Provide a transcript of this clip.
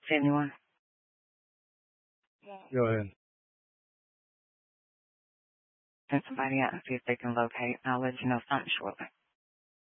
anyone? Go ahead. Send somebody out and see if they can locate. I'll let you know something shortly.